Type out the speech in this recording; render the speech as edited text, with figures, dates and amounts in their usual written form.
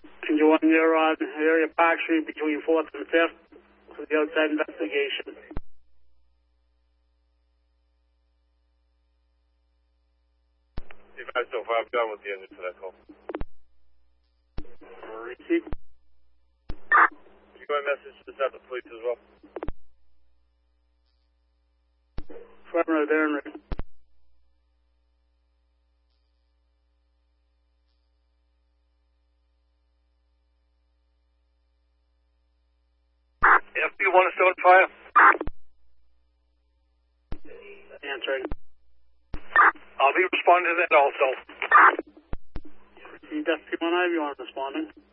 And you want your area Park Street between 4th and 5th for the outside investigation. So far, I'm done with the engine for that call. Receipt. You got a message to the police as well? Affirmative there, Henry. FB-175. Answering. I'll be responding to that also. Receipt FP1I, you aren't responding.